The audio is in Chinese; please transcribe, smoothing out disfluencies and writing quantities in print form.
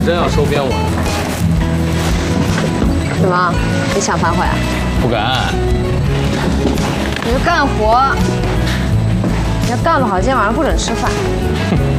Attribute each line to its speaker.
Speaker 1: 真要收编我？
Speaker 2: 什么？你想反悔啊？
Speaker 1: 不敢。
Speaker 2: 你就干活，你要干不好，今天晚上不准吃饭。